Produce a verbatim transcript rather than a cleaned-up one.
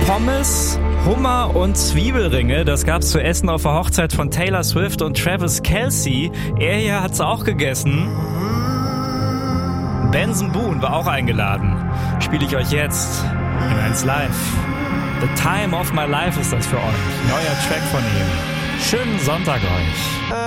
Pommes, Hummer und Zwiebelringe, das gab's zu essen auf der Hochzeit von Taylor Swift und Travis Kelce. Er hier hat's auch gegessen. Benson Boone war auch eingeladen. Spiele ich euch jetzt in eins Live. The Time of My Life ist das für euch. Neuer Track von ihm. Schönen Sonntag euch.